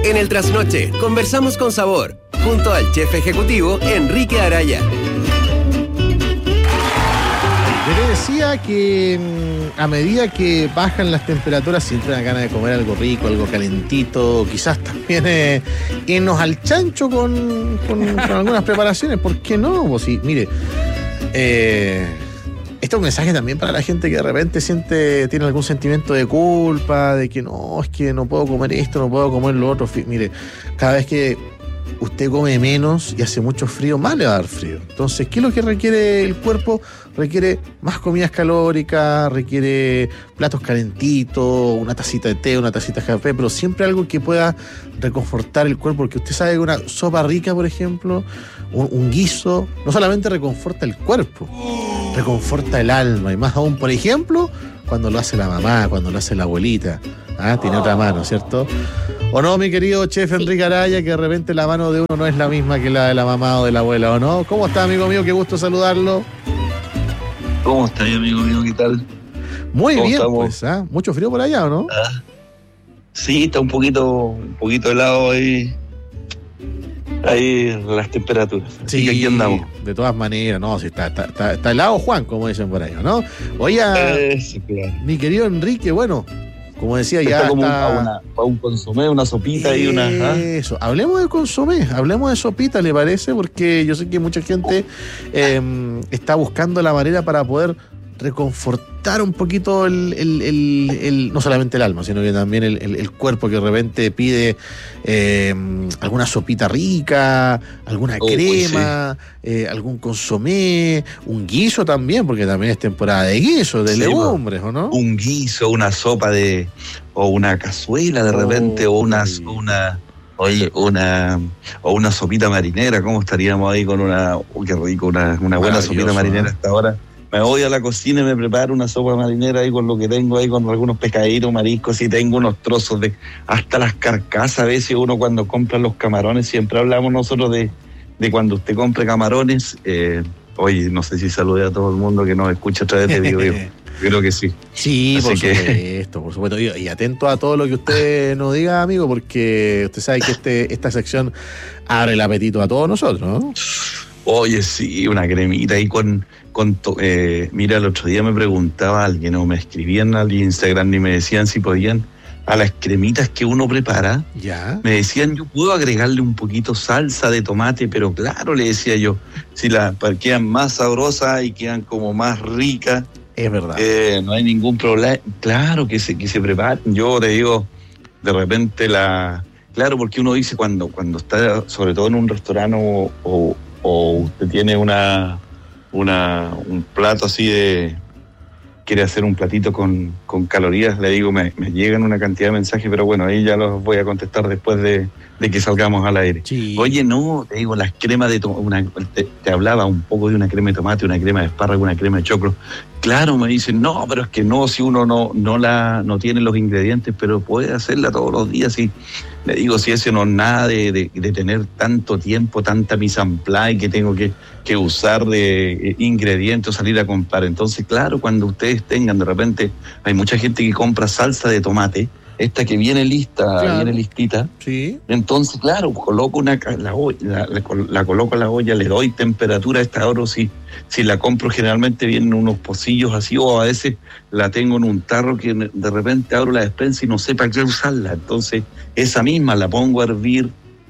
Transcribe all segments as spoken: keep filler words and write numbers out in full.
En el Trasnoche, conversamos con sabor, junto al chef ejecutivo Enrique Araya. Yo le decía que mmm, a medida que bajan las temperaturas siempre da ganas de comer algo rico, algo calentito, quizás también eh, irnos al chancho con, con, con algunas preparaciones. ¿Por qué no? Pues sí, mire, eh, este es un mensaje también para la gente que de repente siente, tiene algún sentimiento de culpa, de que no, es que no puedo comer esto, no puedo comer lo otro. Mire, cada vez que usted come menos y hace mucho frío, más le va a dar frío. Entonces, ¿qué es lo que requiere el cuerpo? Requiere más comidas calóricas, requiere platos calentitos, una tacita de té, una tacita de café, pero siempre algo que pueda reconfortar el cuerpo, porque usted sabe que una sopa rica, por ejemplo, un, un guiso, no solamente reconforta el cuerpo, reconforta el alma, y más aún, por ejemplo, cuando lo hace la mamá, cuando lo hace la abuelita. Ah, tiene otra mano, ¿cierto? ¿O no, mi querido chef Enrique Araya, que de repente la mano de uno no es la misma que la de la mamá o de la abuela, ¿o no? ¿Cómo está, amigo mío? Qué gusto saludarlo. ¿Cómo está, amigo mío? ¿Qué tal? Muy bien, estamos? pues, ¿ah? ¿Mucho frío por allá, o no? Ah, sí, está un poquito, un poquito helado ahí. Ahí las temperaturas. Así Sí, que aquí andamos. De todas maneras, no, sí, está, está, está, está helado Juan, como dicen por ahí, ¿no? Oye, Eh, sí, claro. mi querido Enrique, bueno, como decía, ya Está como está... un, una, un consomé, una sopita y una... ¿ah? Eso, hablemos de consomé, hablemos de sopita, ¿le parece? Porque yo sé que mucha gente eh, está buscando la manera para poder reconfortar un poquito el, el, el, el no solamente el alma, sino que también el, el, el cuerpo, que de repente pide eh, alguna sopita rica, alguna Oh, crema, sí. eh, algún consomé, un guiso también, porque también es temporada de guiso, de Sí, legumbres, ¿o no? Un guiso, una sopa de... o una cazuela de repente, Oh, o una... sí. una Oye, una o una sopita marinera, ¿cómo estaríamos ahí con una... Oh, qué rico, una, una buena sopita marinera hasta ahora. Me voy a la cocina y me preparo una sopa marinera ahí con lo que tengo ahí, con algunos pescaditos, mariscos, y tengo unos trozos de... hasta las carcasas. A veces uno cuando compra los camarones, siempre hablamos nosotros de, de cuando usted compre camarones. Eh, oye, no sé si saludé a todo el mundo que nos escucha a través de video. Creo que sí. Sí, Así por que... supuesto, por supuesto. Y, y atento a todo lo que usted nos diga, amigo, porque usted sabe que este esta sección abre el apetito a todos nosotros, ¿no? Oye, sí, una cremita ahí con... con to- eh, mira, el otro día me preguntaba alguien, o me escribían al Instagram y me decían si podían, a las cremitas que uno prepara, Ya. me decían, yo puedo agregarle un poquito salsa de tomate, pero claro, le decía yo, si las quedan más sabrosas y quedan como más ricas, Es verdad. eh, no hay ningún problema. Claro que se, que se preparen. Yo te digo, de repente la... Claro, porque uno dice cuando, cuando está, sobre todo en un restaurante o, o, o usted tiene una, una un plato así de... quiere hacer un platito con, con calorías, le digo, me, me llegan una cantidad de mensajes, pero bueno, ahí ya los voy a contestar después de, de que salgamos al aire. Sí. Oye, no, te digo, las cremas de tomate, te, te hablaba un poco de una crema de tomate, una crema de espárrago, una crema de choclo. Claro, me dicen, no, pero es que no, si uno no, no, la, no tiene los ingredientes, pero puede hacerla todos los días. Y le digo, si eso no es nada de, de, de tener tanto tiempo, tanta mise en place que tengo que, que usar de eh, ingredientes, salir a comprar. Entonces, claro, cuando ustedes tengan, de repente, hay mucha gente que compra salsa de tomate, esta que viene lista, Claro. viene listita. Sí. Entonces, claro, coloco una la, olla, la, la, la coloco en la olla, le doy temperatura a esta hora. Si, si la compro, generalmente vienen unos pocillos así, o a veces la tengo en un tarro que de repente abro la despensa y no sé para qué usarla. Entonces, esa misma la pongo a hervir,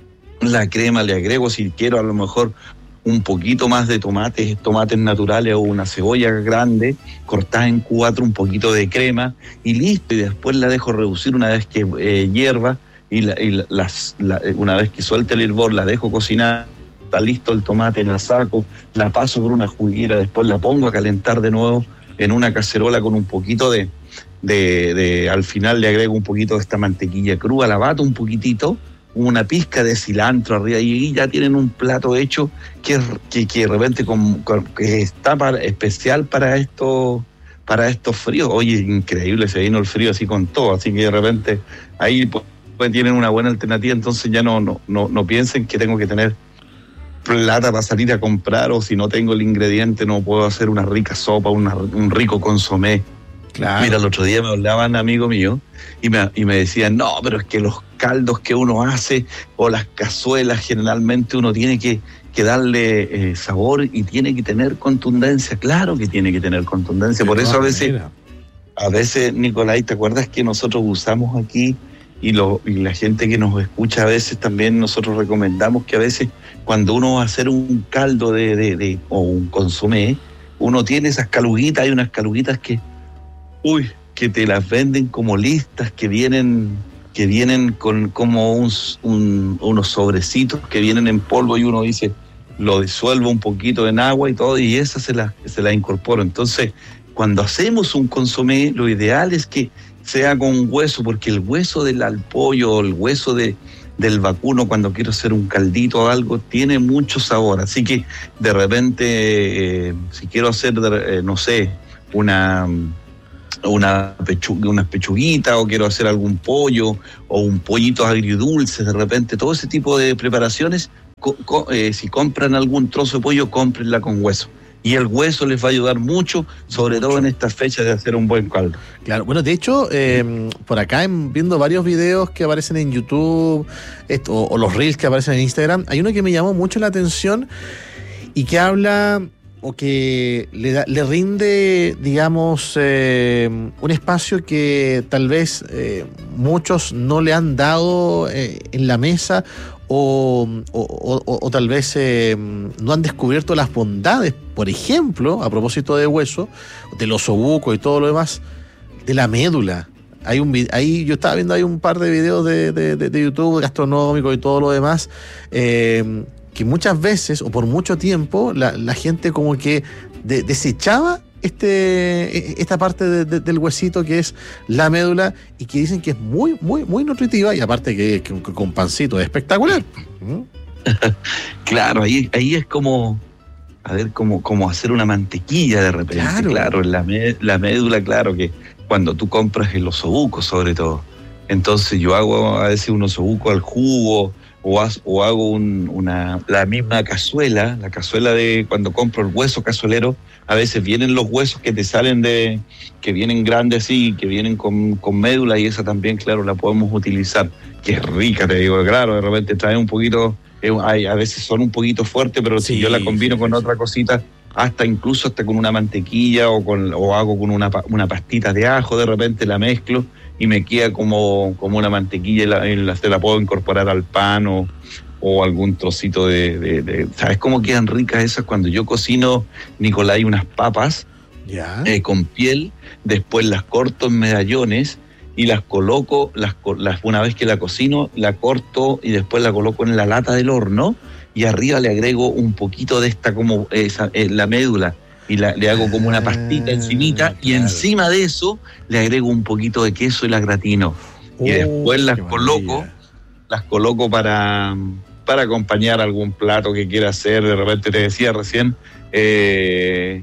la crema le agrego, si quiero, a lo mejor un poquito más de tomates, tomates naturales o una cebolla grande, cortada en cuatro, un poquito de crema y listo. Y después la dejo reducir una vez que eh, hierva y, la, y la, las, la, una vez que suelte el hervor la dejo cocinar. Está listo el tomate, la saco, la paso por una juguera, después la pongo a calentar de nuevo en una cacerola con un poquito de, de, de al final le agrego un poquito de esta mantequilla cruda, la bato un poquitito, una pizca de cilantro arriba y ya tienen un plato hecho que, que, que de repente con, con, que está para, especial para esto, para estos fríos. Oye, increíble, se vino el frío así con todo, así que de repente ahí pues, pues tienen una buena alternativa. Entonces ya no, no, no, no piensen que tengo que tener plata para salir a comprar, o si no tengo el ingrediente no puedo hacer una rica sopa, una, un rico consomé. Claro. Mira, el otro día me hablaban amigos míos y me, y me decían, no, pero es que los caldos que uno hace o las cazuelas generalmente uno tiene que, que darle eh, sabor y tiene que tener contundencia. Claro que tiene que tener contundencia. Por eso a veces, a veces, Nicolai, ¿te acuerdas que nosotros usamos aquí y, lo, y la gente que nos escucha a veces también nosotros recomendamos que a veces cuando uno va a hacer un caldo de, de, de o un consomé, uno tiene esas caluguitas, hay unas caluguitas que Uy, que te las venden como listas, que vienen, que vienen con como un, un, unos sobrecitos que vienen en polvo y uno dice, lo disuelvo un poquito en agua y todo, y esa se la, se la incorporo. Entonces, cuando hacemos un consomé, lo ideal es que sea con hueso, porque el hueso del al pollo o el hueso de, del vacuno, cuando quiero hacer un caldito o algo, tiene mucho sabor. Así que, de repente, eh, si quiero hacer, eh, no sé, una... una pechuga, unas pechuguitas o quiero hacer algún pollo o un pollito agridulce, de repente todo ese tipo de preparaciones, co- co- eh, si compran algún trozo de pollo, cómprenla con hueso y el hueso les va a ayudar mucho, sobre mucho. todo en estas fechas de hacer un buen caldo. Claro, bueno, de hecho, eh, por acá en, viendo varios videos que aparecen en YouTube esto, o, o los reels que aparecen en Instagram, hay uno que me llamó mucho la atención y que habla o que le, da, le rinde, digamos, eh, un espacio que tal vez eh, muchos no le han dado eh, en la mesa o, o, o, o tal vez eh, no han descubierto las bondades, por ejemplo, a propósito de hueso, del osobuco y todo lo demás, de la médula. Hay un ahí yo estaba viendo hay un par de videos de, de, de, de YouTube gastronómicos y todo lo demás, eh, que muchas veces o por mucho tiempo la, la gente como que de, desechaba este esta parte de, de, del huesito que es la médula y que dicen que es muy muy muy nutritiva y aparte que, que, que con pancito es espectacular. Claro, ahí ahí es como a ver como como hacer una mantequilla de repente. Claro, claro la, la médula, claro que cuando tú compras el osobuco sobre todo, entonces yo hago a veces un osobuco al jugo. O, has, o hago un, una, la misma cazuela, la cazuela de cuando compro el hueso cazuelero, a veces vienen los huesos que te salen de, que vienen grandes así, que vienen con, con médula y esa también, claro, la podemos utilizar, que es rica, te digo, claro, de repente trae un poquito, eh, hay, a veces son un poquito fuertes, pero sí, si yo la combino sí, con sí. otra cosita, hasta incluso hasta con una mantequilla o, con, o hago con una, una pastita de ajo, de repente la mezclo, y me queda como, como una mantequilla y la, y la, se la puedo incorporar al pan o, o algún trocito de, de, de... ¿Sabes cómo quedan ricas esas? Cuando yo cocino, Nicolai, unas papas ¿Ya? Eh, con piel, después las corto en medallones y las coloco, las, las una vez que la cocino, la corto y después la coloco en la lata del horno y arriba le agrego un poquito de esta como esa, eh, la médula. Y la, le hago como una pastita encimita, claro. Y encima de eso le agrego un poquito de queso y la gratino. Uh, y después las coloco, maravilla. las coloco para, para acompañar algún plato que quiera hacer. De repente te decía recién, eh,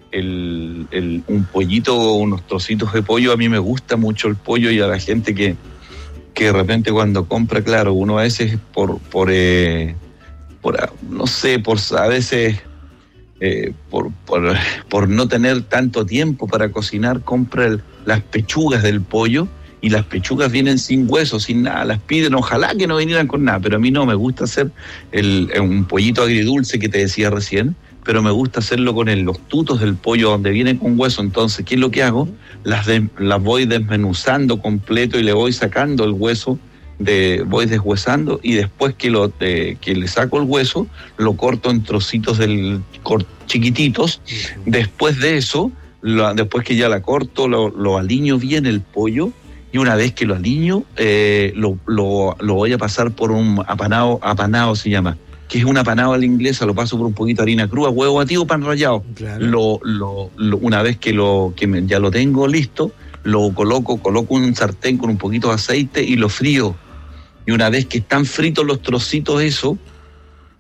el, el, un pollito o unos trocitos de pollo. A mí me gusta mucho el pollo y a la gente que, que de repente cuando compra, claro, uno a veces por, por, eh, por no sé, por a veces... Eh, por, por, por no tener tanto tiempo para cocinar, compra el, las pechugas del pollo y las pechugas vienen sin hueso, sin nada, las piden, ojalá que no vinieran con nada, pero a mí no, me gusta hacer el, un pollito agridulce que te decía recién, pero me gusta hacerlo con el, los tutos del pollo donde vienen con hueso. Entonces, ¿qué es lo que hago? Las, de, las voy desmenuzando completo y le voy sacando el hueso, de, voy deshuesando y después que, lo, de, que le saco el hueso, lo corto en trocitos del, cor, chiquititos. Después de eso, lo, después que ya la corto, lo, lo aliño bien el pollo y una vez que lo aliño, eh, lo, lo, lo voy a pasar por un apanado, apanado se llama, que es un apanado a la inglesa, lo paso por un poquito de harina cruda, huevo batido, pan rallado. Claro. Lo, lo, lo, una vez que, lo, que me, ya lo tengo listo, lo coloco, coloco un sartén con un poquito de aceite y lo frío. Y una vez que están fritos los trocitos, eso,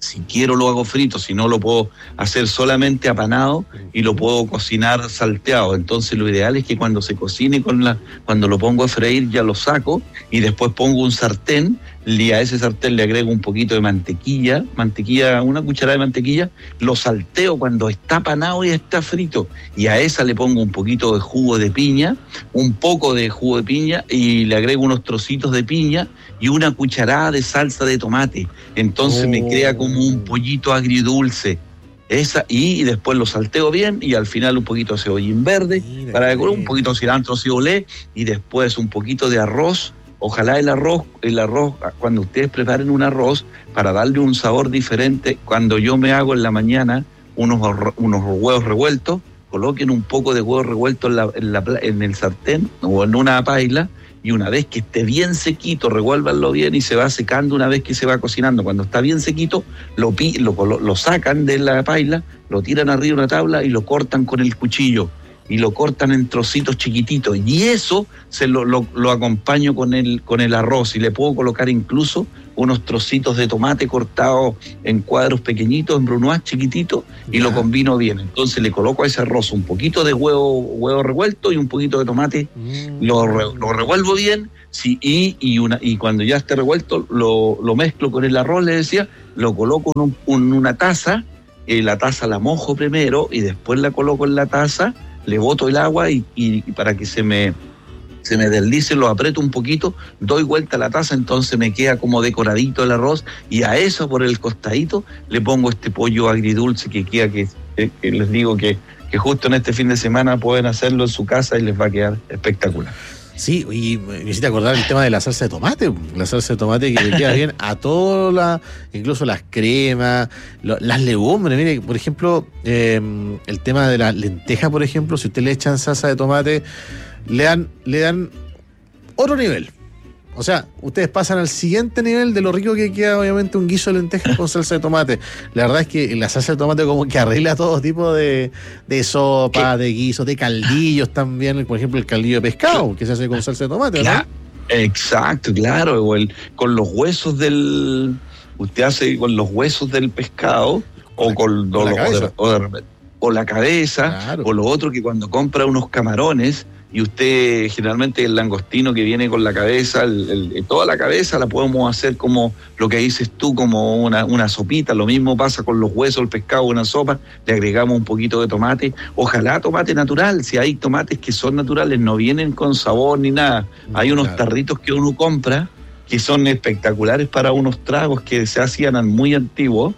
Si quiero lo hago frito, si no lo puedo hacer solamente apanado y lo puedo cocinar salteado. Entonces lo ideal es que cuando se cocine, con la, cuando lo pongo a freír ya lo saco y después pongo un sartén y a ese sartén le agrego un poquito de mantequilla, mantequilla, una cucharada de mantequilla, lo salteo cuando está apanado y está frito y a esa le pongo un poquito de jugo de piña, un poco de jugo de piña y le agrego unos trocitos de piña y una cucharada de salsa de tomate. Entonces oh. me crea como un pollito agridulce. Esa, y después lo salteo bien y al final un poquito de cebollín verde, Mira, para decorar un poquito de cilantro, cibolé y después un poquito de arroz. Ojalá el arroz, el arroz, cuando ustedes preparen un arroz, para darle un sabor diferente, cuando yo me hago en la mañana unos, unos huevos revueltos, coloquen un poco de huevo revuelto en, la, en, la, en el sartén o en una paila, y una vez que esté bien sequito, revuélvanlo bien y se va secando una vez que se va cocinando. Cuando está bien sequito, lo, pi, lo, lo sacan de la paila, lo tiran arriba de una tabla y lo cortan con el cuchillo. Y lo cortan en trocitos chiquititos. Y eso se lo, lo, lo acompaño con el, con el arroz. Y le puedo colocar incluso unos trocitos de tomate cortados en cuadros pequeñitos, en brunoise chiquititos, y lo combino bien. Entonces le coloco a ese arroz un poquito de huevo, huevo revuelto y un poquito de tomate. Mm. Lo, re, lo revuelvo bien, sí, y, y, una, y cuando ya esté revuelto, lo, lo mezclo con el arroz, le decía, lo coloco en un, un, una taza, y la taza la mojo primero y después la coloco en la taza, le boto el agua y, y, y para que se me, se me deslice, lo aprieto un poquito, doy vuelta a la taza, entonces me queda como decoradito el arroz y a eso por el costadito le pongo este pollo agridulce que queda, que, que, que les digo que, que justo en este fin de semana pueden hacerlo en su casa y les va a quedar espectacular. Sí, y me hiciste acordar el tema de la salsa de tomate, la salsa de tomate que le queda bien a todas las, incluso las cremas, lo, las legumbres. Mire, por ejemplo, eh, el tema de la lenteja, por ejemplo, si usted le echan salsa de tomate, le dan, le dan otro nivel. O sea, ustedes pasan al siguiente nivel de lo rico que queda, obviamente, un guiso de lentejas con salsa de tomate. La verdad es que la salsa de tomate como que arregla todo tipo de, de sopa, de guisos, de caldillos también. Por ejemplo, el caldillo de pescado, que se hace con salsa de tomate, claro, ¿no? Exacto, claro. O el, con los huesos del... Usted hace con los huesos del pescado o con, con o, la cabeza. O, de, o, de, o la cabeza, claro. O lo otro que cuando compra unos camarones... Y usted, generalmente el langostino que viene con la cabeza, el, el, toda la cabeza la podemos hacer como lo que dices tú, como una, una sopita. Lo mismo pasa con los huesos, el pescado, una sopa, le agregamos un poquito de tomate. Ojalá tomate natural, si hay tomates que son naturales, no vienen con sabor ni nada. Hay unos claro. tarritos que uno compra que son espectaculares para unos tragos que se hacían muy antiguos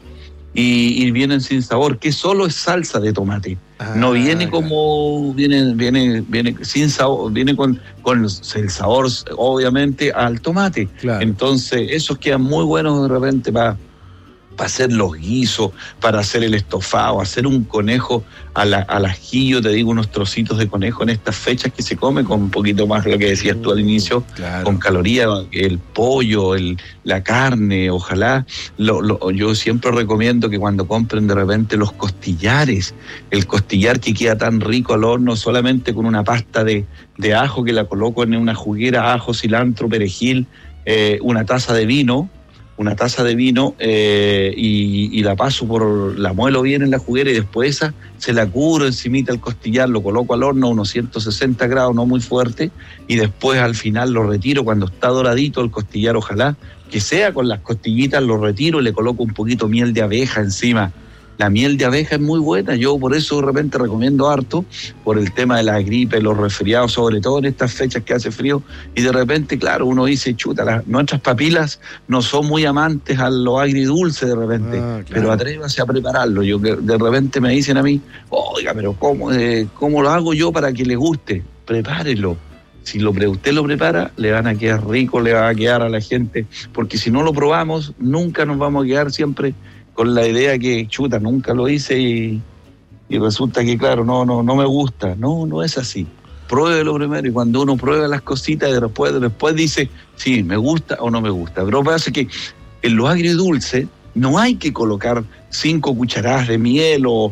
y, y vienen sin sabor, que solo es salsa de tomate. Ah, no viene como claro. viene viene viene sin sabor, viene con con el sabor obviamente al tomate. Claro. Entonces esos quedan muy buenos de repente para para hacer los guisos, para hacer el estofado, hacer un conejo a la, al ajillo, te digo, unos trocitos de conejo en estas fechas que se come con un poquito más lo que decías tú al inicio, claro. Con calorías, el pollo, el, la carne, ojalá. Lo, lo, yo siempre recomiendo que cuando compren de repente los costillares, el costillar que queda tan rico al horno solamente con una pasta de, de ajo que la coloco en una juguera, ajo, cilantro, perejil, eh, una taza de vino, una taza de vino eh, y, y la paso por, la muelo bien en la juguera y después esa se la cubro encimita el costillar, lo coloco al horno a unos ciento sesenta grados, no muy fuerte, y después al final lo retiro cuando está doradito el costillar, ojalá que sea con las costillitas, lo retiro y le coloco un poquito miel de abeja encima. La miel de abeja es muy buena, yo por eso de repente recomiendo harto, por el tema de la gripe, los resfriados, sobre todo en estas fechas que hace frío, y de repente, claro, uno dice, chuta, las, nuestras papilas no son muy amantes a lo agridulce de repente, ah, claro. Pero atrévase a prepararlo. Yo que de repente me dicen a mí, oiga, pero ¿cómo, eh, cómo lo hago yo para que le guste? Prepárelo. Si lo, usted lo prepara, le van a quedar rico, le va a quedar a la gente, porque si no lo probamos, nunca nos vamos a quedar siempre con la idea que, chuta, nunca lo hice y, y resulta que, claro, no, no, no me gusta. No, no es así. Pruébelo primero y cuando uno prueba las cositas, después, después dice, sí, me gusta o no me gusta. Pero lo que pasa es que en lo agridulce no hay que colocar cinco cucharadas de miel o,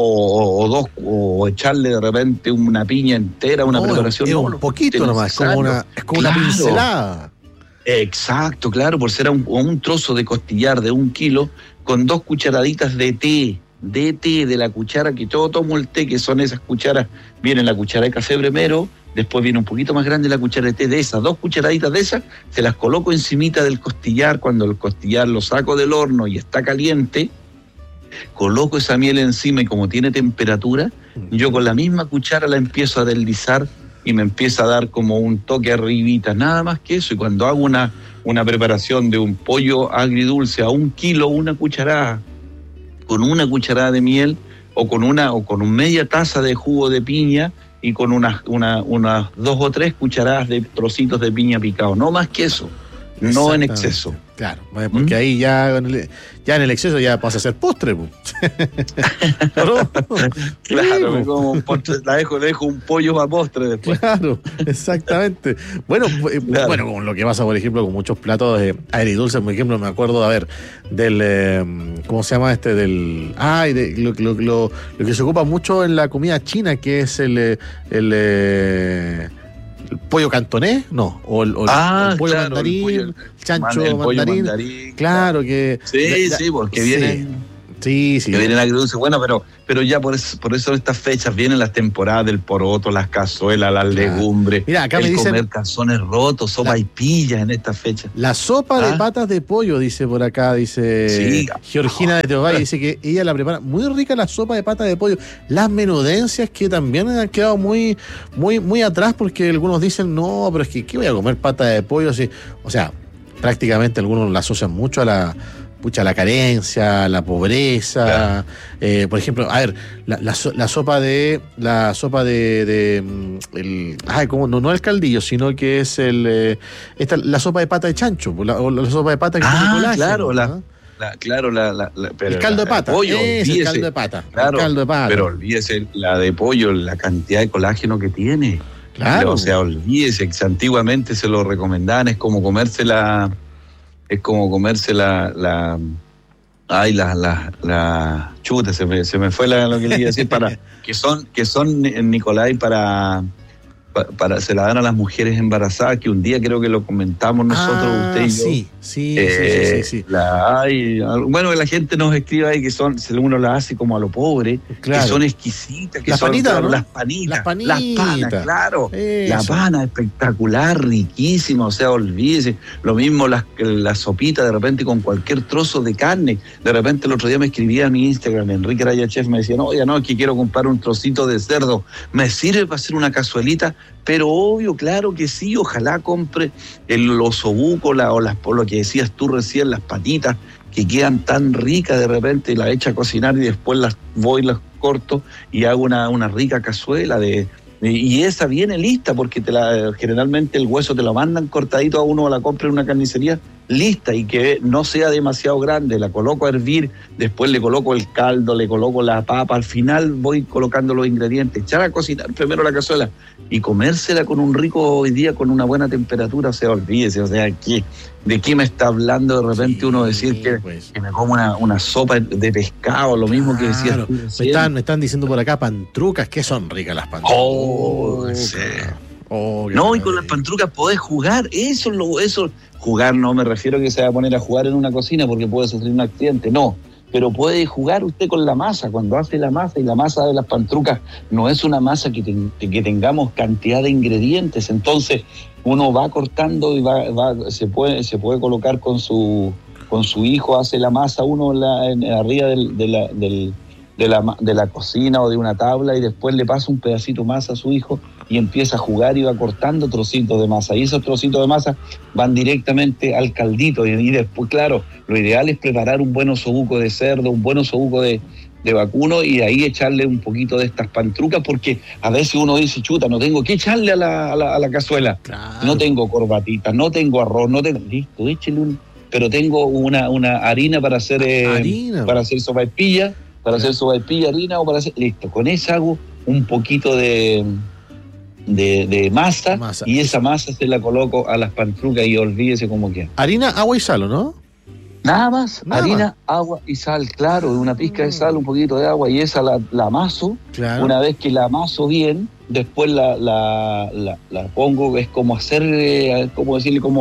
o, o dos, o echarle de repente una piña entera, una no, preparación. Es no, un poquito nomás, como una, es como claro. una pincelada. Exacto, claro, por ser un, un trozo de costillar de un kilo con dos cucharaditas de té, de té, de la cuchara que yo tomo el té, que son esas cucharas, viene la cuchara de café primero, después viene un poquito más grande la cuchara de té de esas, dos cucharaditas de esas, se las coloco encimita del costillar, cuando el costillar lo saco del horno y está caliente, coloco esa miel encima y como tiene temperatura, yo con la misma cuchara la empiezo a deslizar y me empieza a dar como un toque arribita, nada más que eso. Y cuando hago una, una preparación de un pollo agridulce a un kilo, una cucharada, con una cucharada de miel o con una o con media taza de jugo de piña y con unas una, unas dos o tres cucharadas de trocitos de piña picado, no más que eso, no en exceso. Claro, porque ¿Mm? ahí ya, ya en el exceso ya pasa a ser postre. ¿No? Claro, sí, como un postre, la dejo, dejo un pollo para postre después. Claro, exactamente. Bueno, claro. Bueno, con lo que pasa, por ejemplo, con muchos platos de agridulces, por ejemplo, me acuerdo, a ver, del, eh, ¿cómo se llama este? Del, ay, de, lo, lo, lo, lo que se ocupa mucho en la comida china, que es el, el, el eh, ¿el pollo cantonés? No, o el, o ah, el pollo claro, mandarín, el, pollo, el chancho el pollo mandarín, mandarín. Claro que... Sí, la, sí, porque sí, vienen... Sí, sí. Que vienen agridulces, bueno, pero, pero ya por eso, por eso en estas fechas vienen las temporadas del poroto, las cazuelas, las claro. legumbres, Mira, acá el me dicen, comer calzones rotos, sopa la, y pillas en estas fechas. La sopa ¿Ah? de patas de pollo, dice por acá, dice sí. Georgina de Teobay, dice que ella la prepara muy rica la sopa de patas de pollo. Las menudencias que también han quedado muy, muy, muy atrás, porque algunos dicen, no, pero es que ¿qué voy a comer pata de pollo? Así, o sea, prácticamente algunos la asocian mucho a la pucha, la carencia, la pobreza, claro. eh, por ejemplo, a ver, la, la, la sopa de, la sopa de, de el, ay, ¿cómo? No, no el caldillo, sino que es el, eh, esta, la sopa de pata de chancho, la, o la sopa de pata que ah, tiene colágeno, claro, ¿no? la, la, claro, la, la, la pero el caldo la, de pata, el pollo, es el caldo de pata, claro, el caldo de pata. Pero olvídese la de pollo, la cantidad de colágeno que tiene. Claro. O sea, olvídese que antiguamente se lo recomendaban, es como comerse la, es como comerse la, la ay, la, la, la chuta, se me, se me fue la, lo que le iba a decir, para, que son, que son, Nicolai, para, para, para, se la dan a las mujeres embarazadas, que un día creo que lo comentamos nosotros, ah, usted y yo. Sí, sí, eh, sí, sí, sí. La, ay, bueno, que la gente nos escribe ahí que son, si uno la hace como a lo pobre, claro. que son exquisitas, que las son panitas, claro, ¿no? las panitas, las panitas, las panas, claro, eso. La pana espectacular, riquísima, o sea, olvídese, lo mismo las la sopita de repente con cualquier trozo de carne, de repente el otro día me escribía a mi Instagram, Enrique Araya Chef, me decía, no, ya no, es que quiero comprar un trocito de cerdo, ¿me sirve para hacer una cazuelita? Pero obvio, claro que sí, ojalá compre el osobuco, la, o las, por lo que decías tú recién, las patitas, que quedan tan ricas de repente, las echa a cocinar y después las voy, las corto y hago una, una rica cazuela de... Y esa viene lista, porque te la, generalmente el hueso te lo mandan cortadito a uno, la compra en una carnicería, lista, y que no sea demasiado grande, la coloco a hervir, después le coloco el caldo, le coloco la papa, al final voy colocando los ingredientes, echar a cocinar primero la cazuela y comérsela con un rico, hoy día con una buena temperatura, o sea, olvídese, o sea, ¿qué, ¿de qué me está hablando de repente sí, uno decir que, pues. que me como una, una sopa de pescado, lo mismo claro, que decía tú? Me están, me están diciendo por acá pantrucas, que son ricas las pantrucas. Oh, sí. Oh, no, y con las pantrucas podés jugar, eso es lo, eso, jugar no me refiero a que se va a poner a jugar en una cocina porque puede sufrir un accidente, no, pero puede jugar usted con la masa, cuando hace la masa, y la masa de las pantrucas no es una masa que, ten, que tengamos cantidad de ingredientes, entonces uno va cortando y va, va se puede, se puede colocar con su, con su hijo, hace la masa uno en la, en, arriba del, de la, del De la, de la cocina o de una tabla, y después le pasa un pedacito más a su hijo y empieza a jugar y va cortando trocitos de masa, y esos trocitos de masa van directamente al caldito, y, y después, claro, lo ideal es preparar un buen osobuco de cerdo, un buen osobuco de, de vacuno, y ahí echarle un poquito de estas pantrucas, porque a veces uno dice, chuta, no tengo que echarle a la, a la, a la cazuela, claro. No tengo corbatitas, no tengo arroz, no tengo, listo, échale un, pero tengo una, una harina para hacer eh, harina. para hacer sopaipilla, para hacer sopaipilla, harina, o para hacer... Listo, con eso hago un poquito de, de, de masa, masa, y esa masa se la coloco a las pantrucas y olvídese como quiera. Harina, agua y sal, ¿no? Nada más, Nada harina, más. agua y sal, claro, una pizca de sal, un poquito de agua, y esa la, la amaso. Claro. Una vez que la amaso bien, después la, la, la, la pongo, es como hacer, como decirle, como...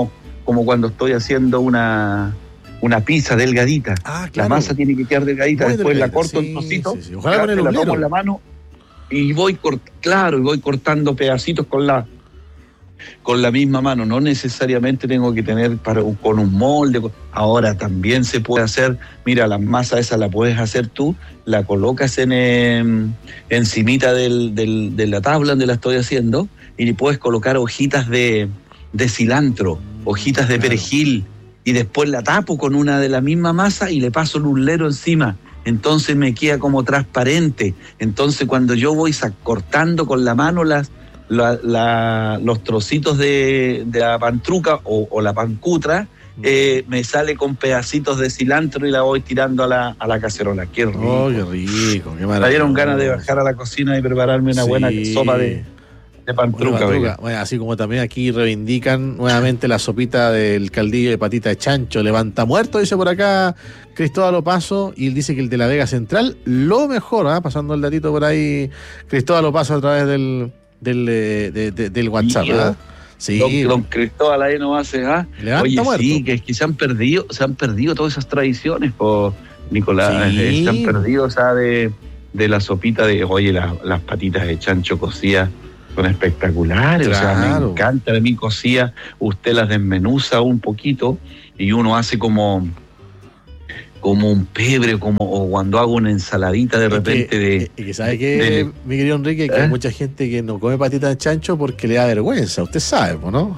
como cuando estoy haciendo una, una pizza delgadita. Ah, claro. La masa tiene que quedar delgadita, Muy después delgadita, la corto sí, en trocitos, sí, sí. Ojalá con el la ublero. tomo en la mano y voy cort- claro, y voy cortando pedacitos con la con la misma mano. No necesariamente tengo que tener para, con un molde. Ahora también se puede hacer, mira, la masa esa la puedes hacer tú, la colocas en eh, encimita del, del, de la tabla donde la estoy haciendo y le puedes colocar hojitas de, de cilantro, hojitas de Claro. perejil, y después la tapo con una de la misma masa y le paso el ublero encima. Entonces me queda como transparente. Entonces cuando yo voy sac- cortando con la mano las La, la, los trocitos de, de la pantruca o, o la pancutra, eh, me sale con pedacitos de cilantro y la voy tirando a la, a la cacerola. Qué rico. Oh, qué rico, qué maravilla. Me dieron ganas de bajar a la cocina y prepararme una Sí. buena sopa de, de pantruca. Bueno, oiga. pantruca. Bueno, así como también aquí reivindican nuevamente la sopita del caldillo de patita de chancho, levanta muerto, dice por acá Cristóbal Opaso, y él dice que el de la Vega Central, lo mejor, ¿eh? Pasando el datito por ahí, Cristóbal Opaso a través del del, de, de, de, del WhatsApp, ¿verdad? Sí. Don, don Cristóbal ahí no hace, ¿ah? Levanta Oye, muerto. sí, que, que se han perdido, se han perdido todas esas tradiciones, por Nicolás, Sí. eh, se han perdido, o sea, de, de la sopita de, oye, la, las patitas de chancho cocidas son espectaculares, o sea, Claro. me encantan a mí cocidas, usted las desmenuza un poquito y uno hace como como un pebre, como o cuando hago una ensaladita de repente de... Y que sabe que, de- mi querido Enrique, que ¿Eh? hay mucha gente que no come patita de chancho porque le da vergüenza, usted sabe, ¿no?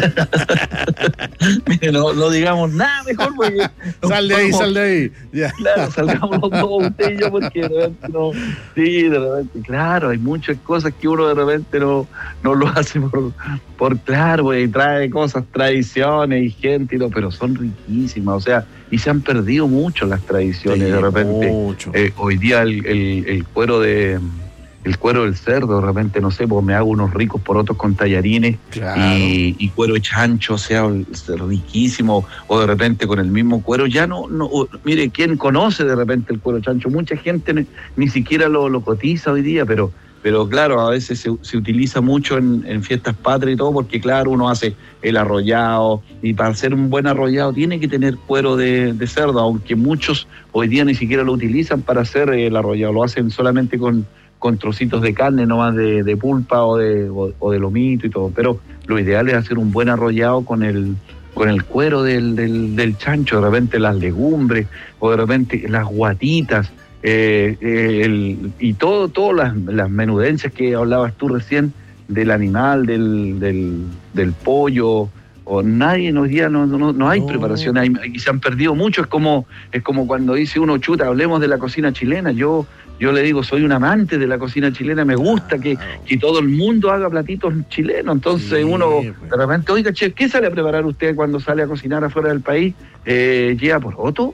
Mire, no, no digamos nada mejor porque... Sal de ahí, no- sal de ahí. Ya. Claro, salgamos los dos, usted y yo, porque de repente no. Sí, de repente, claro, hay muchas cosas que uno de repente no, no lo hace por, por claro, pues, y trae cosas, tradiciones y gente, y todo, pero son riquísimas, o sea, y se han perdido mucho las tradiciones, Sí, de repente. mucho. Eh, hoy día el, el, el cuero de. El cuero del cerdo, de repente, no sé, pues me hago unos ricos porotos con tallarines Claro. y, y cuero de chancho, o sea, riquísimo, o de repente con el mismo cuero, ya no, no o, mire, ¿quién conoce de repente el cuero de chancho? Mucha gente ni, ni siquiera lo, lo cotiza hoy día, pero, pero claro, a veces se, se utiliza mucho en, en fiestas patrias y todo, porque claro, uno hace el arrollado, y para hacer un buen arrollado tiene que tener cuero de, de cerdo, aunque muchos hoy día ni siquiera lo utilizan para hacer el arrollado, lo hacen solamente con con trocitos de carne, no más de, de pulpa o de, o, o de lomito y todo, pero lo ideal es hacer un buen arrollado con el con el cuero del, del, del chancho, de repente las legumbres, o de repente las guatitas, eh, eh, el, y todo, todas las, las menudencias que hablabas tú recién del animal, del, del, del pollo, o nadie hoy día no, no, no hay No. preparación, hay, hay- se han perdido mucho, es como, es como cuando dice uno, chuta, hablemos de la cocina chilena, yo Yo le digo, soy un amante de la cocina chilena, me gusta que, que todo el mundo haga platitos chilenos. Entonces Sí, uno pues. de repente, oiga, che, ¿qué sale a preparar usted cuando sale a cocinar afuera del país? Eh, ¿Lleva poroto?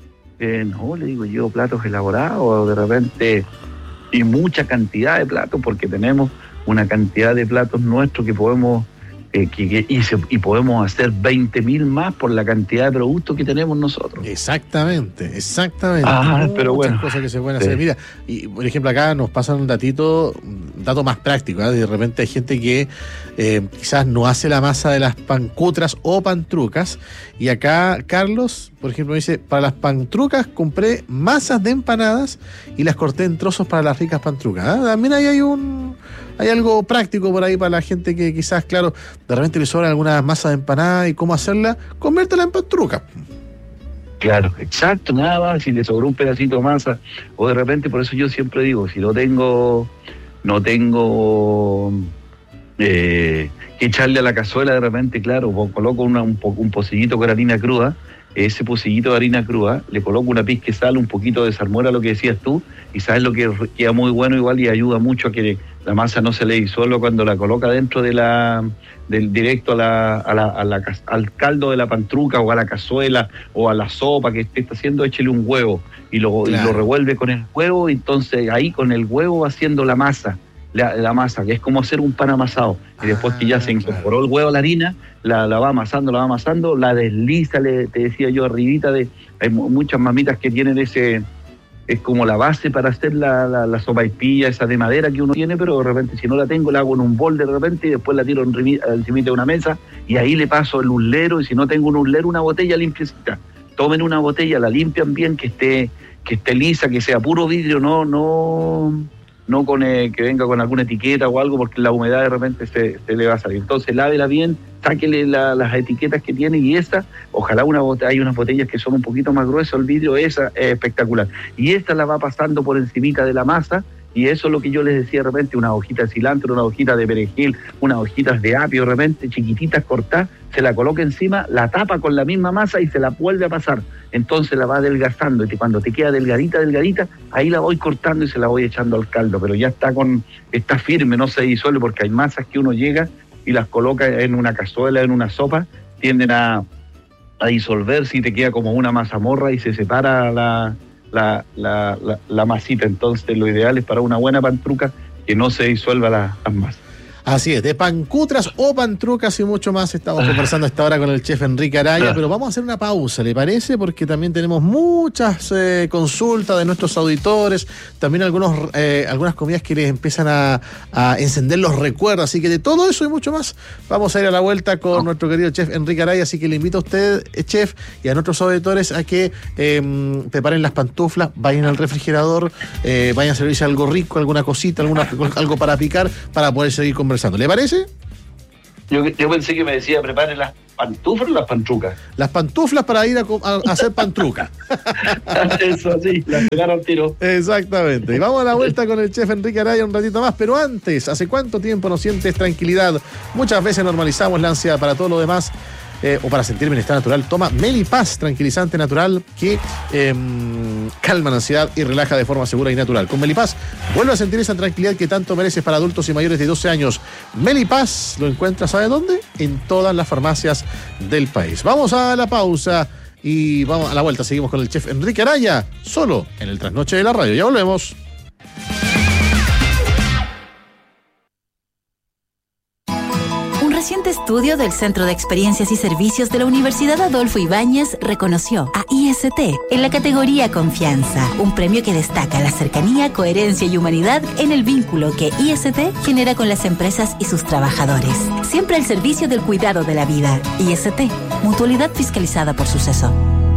Eh, no, le digo, llevo platos elaborados, de repente, y mucha cantidad de platos, porque tenemos una cantidad de platos nuestros que podemos... Eh, que, que- y, se- y podemos hacer veinte mil más por la cantidad de productos que tenemos nosotros. Exactamente, exactamente. Ah, Muchas pero bueno. cosas que se pueden Sí. hacer. Mira, y por ejemplo, acá nos pasan un datito, un dato más práctico, ¿eh? De repente hay gente que eh, quizás no hace la masa de las pancutras o pantrucas. Y acá Carlos, por ejemplo, dice: para las pantrucas compré masas de empanadas y las corté en trozos para las ricas pantrucas. ¿Ah? También ahí hay un hay algo práctico por ahí para la gente que quizás, claro, de repente le sobran algunas masas de empanada y cómo hacerla, conviértela en pantruca. Claro, exacto, nada más, si le sobró un pedacito de masa, o de repente, por eso yo siempre digo, si no tengo, no tengo eh, que echarle a la cazuela de repente, claro, pues coloco una, un, po- un pocillito con harina cruda, ese pocillito de harina cruda, le coloco una pizca de sal, un poquito de salmuera, lo que decías tú, y sabes lo que queda muy bueno igual y ayuda mucho a que la masa no se le disuelva cuando la coloca dentro de la del directo a la, a la, a la cas- al caldo de la pantruca o a la cazuela o a la sopa que esté haciendo, échele un huevo y lo, Claro. y lo revuelve con el huevo, y entonces ahí con el huevo va haciendo la masa, la, la masa, que es como hacer un pan amasado, y después que ya se Ah, incorporó el huevo a la harina, la, la va amasando, la va amasando, la desliza, le, te decía yo, arribita de, hay mu- muchas mamitas que tienen ese es como la base para hacer la, la, la sopaipilla esa de madera que uno tiene, pero de repente si no la tengo la hago en un bol de repente y después la tiro encima de una mesa y ahí le paso el uslero, y si no tengo un uslero, una botella limpiecita. Tomen una botella, la limpian bien, que esté que esté lisa, que sea puro vidrio, no no no con eh, que venga con alguna etiqueta o algo, porque la humedad de repente se, se le va a salir. Entonces lávela bien, sáquele la, las etiquetas que tiene, y esa, ojalá una botella, hay unas botellas que son un poquito más gruesas, el vidrio, esa es espectacular. Y esta la va pasando por encimita de la masa, y eso es lo que yo les decía de repente, una hojita de cilantro, una hojita de perejil, unas hojitas de apio de repente, chiquititas cortadas, se la coloca encima, la tapa con la misma masa y se la vuelve a pasar. Entonces la va adelgazando, y cuando te queda delgadita, delgadita, ahí la voy cortando y se la voy echando al caldo, pero ya está con está firme, no se disuelve, porque hay masas que uno llega y las coloca en una cazuela, en una sopa, tienden a, a disolverse y te queda como una mazamorra y se separa la, la, la, la, la masita. Entonces lo ideal es para una buena pantruca que no se disuelva la, las masas. Así es, de pancutras o pantrucas y mucho más estamos conversando a esta hora con el chef Enrique Araya, pero vamos a hacer una pausa, ¿le parece? Porque también tenemos muchas eh, consultas de nuestros auditores, también algunos eh, algunas comidas que les empiezan a, a encender los recuerdos, así que de todo eso y mucho más vamos a ir a la vuelta con oh. nuestro querido chef Enrique Araya, así que le invito a usted, chef, y a nuestros auditores a que eh, preparen las pantuflas, vayan al refrigerador, eh, vayan a servirse algo rico, alguna cosita, alguna, algo para picar, para poder seguir conversando. ¿Le parece? Yo, yo pensé que me decía, prepare las pantuflas o las pantrucas. Las pantuflas para ir a, a, a hacer pantruca. Eso, sí, las pegaron al tiro. Exactamente. Y vamos a la vuelta con el chef Enrique Araya un ratito más, pero antes, ¿hace cuánto tiempo no sientes tranquilidad? Muchas veces normalizamos la ansiedad para todo lo demás. Eh, o para sentir bienestar natural, toma Melipaz, tranquilizante natural que eh, calma la ansiedad y relaja de forma segura y natural. Con Melipaz vuelve a sentir esa tranquilidad que tanto mereces para adultos y mayores de doce años. Melipaz lo encuentras, ¿sabe dónde? En todas las farmacias del país. Vamos a la pausa y vamos a la vuelta. Seguimos con el chef Enrique Araya, solo en el Trasnoche de la Radio. Ya volvemos. Un reciente estudio del Centro de Experiencias y Servicios de la Universidad Adolfo Ibáñez reconoció a I S T en la categoría Confianza, un premio que destaca la cercanía, coherencia y humanidad en el vínculo que I S T genera con las empresas y sus trabajadores. Siempre al servicio del cuidado de la vida. I S T, mutualidad fiscalizada por Suceso.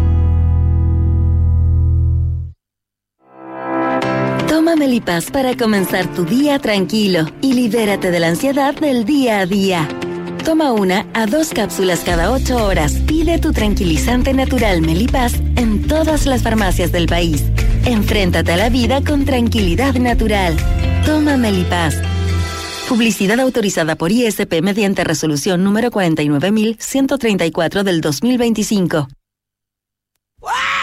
Toma Melipaz para comenzar tu día tranquilo y libérate de la ansiedad del día a día. Toma una a dos cápsulas cada ocho horas. Pide tu tranquilizante natural Melipaz en todas las farmacias del país. Enfréntate a la vida con tranquilidad natural. Toma Melipaz. Publicidad autorizada por I S P mediante resolución número cuarenta y nueve mil ciento treinta y cuatro del dos mil veinticinco.